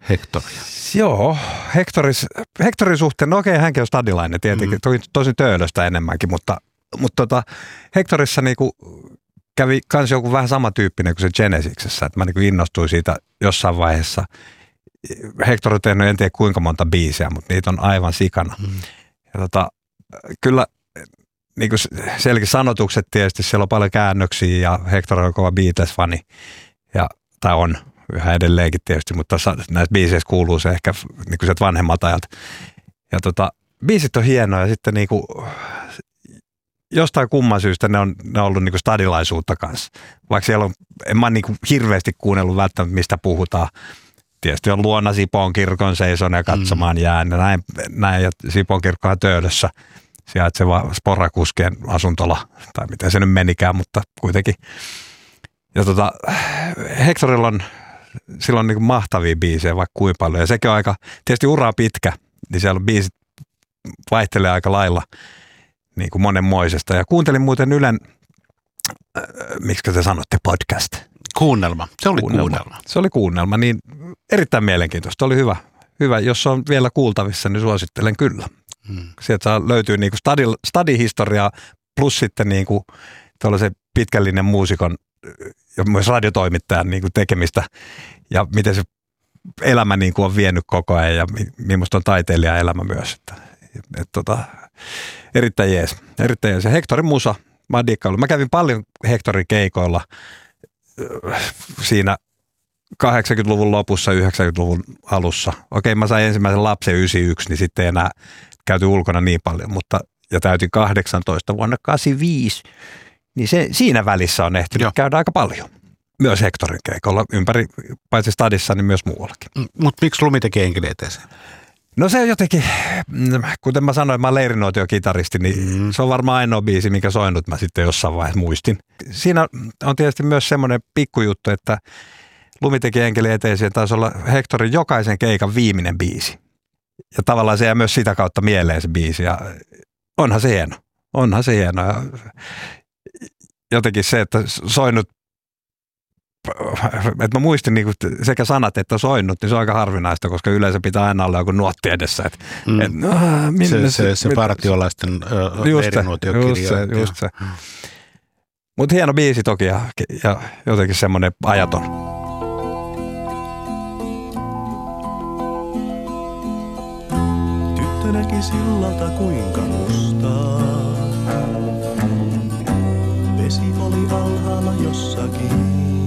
Hectoria? Joo, Hectorin suhteen, no okei, hänkin on stadilainen tietenkin, tosi töölöstä enemmänkin, mutta Hectorissa niinku kävi kans joku vähän samantyyppinen kuin se Genesiksessä, että mä niinku innostuin siitä jossain vaiheessa. Hector on tehnyt en tiedä kuinka monta biisiä, mutta niitä on aivan sikana. Ja kyllä niinku sielläkin sanotukset tietysti, siellä on paljon käännöksiä ja Hector on kova Beatles-fani, tai on yhä edelleenkin tietysti, mutta näistä biiseissä kuuluu se ehkä niinku sieltä vanhemmalta ajalta. Ja biisit on hienoja ja sitten niinku jostain kumman syystä ne on ollut niinku stadilaisuutta kanssa. Vaikka siellä en mä niinku hirveästi kuunnellut välttämättä mistä puhutaan. Tietysti on luona Sipoon kirkon seison ja katsomaan jään ja näin ja Sipoon kirkkohan Töölössä sijaitseva Sporakuskien asuntola, tai miten se nyt menikään, mutta kuitenkin. Ja Hectorilla on silloin niin mahtavia biisejä vaikka kuinka paljon, ja sekin on aika, tietysti ura pitkä, niin siellä biisit vaihtelee aika lailla niin kuin monenmoisesta. Ja kuuntelin muuten Ylen, miksi te sanotte podcast? Kuunnelma. Se oli kuunnelma. Se oli kuunnelma, niin erittäin mielenkiintoista. Oli hyvä. Jos on vielä kuultavissa, niin suosittelen kyllä. Sieltä löytyy niin kuin stadihistoriaa plus sitten niin kuin tuollaisen pitkällinen muusikon ja myös radiotoimittajan niin kuin tekemistä ja miten se elämä niin kuin on vienyt koko ajan ja millaista on taiteilijan elämä myös. Erittäin jees. Ja Hectorin musa, mä oon diikkaillut. Mä kävin paljon Hectorin keikoilla siinä 80-luvun lopussa, 90-luvun alussa. Okei, mä sain ensimmäisen lapsen 91, niin sitten ei enää käyty ulkona niin paljon, ja täytin 18 vuonna 85, niin siinä välissä on ehtinyt käydä aika paljon. Myös Hectorin keikolla, ympäri, paitsi stadissa, niin myös muuallakin. Mutta miksi Lumi teki enkeleeteeseen? No se jotenkin, kuten mä sanoin, mä oon leirinuotio-kitaristi, niin se on varmaan ainoa biisi, mikä soinut mä sitten jossain vaiheessa muistin. Siinä on tietysti myös semmoinen pikkujuttu, että Lumi teki enkeli eteeseen, taisi olla Hectorin jokaisen keikan viimeinen biisi. Ja tavallaan se jää myös sitä kautta mieleen se biisi ja onhan se hieno. Ja jotenkin se, että soinut, että mä muistin niinku sekä sanat että soinut, niin se on aika harvinaista, koska yleensä pitää aina olla joku nuotti edessä. Se partiolaisten leirinuotiokirja. Just se. Mutta hieno biisi toki ja jotenkin semmoinen ajaton. Tyttö näki sillalta kuinka mustaa. Vesi oli alhaalla jossakin.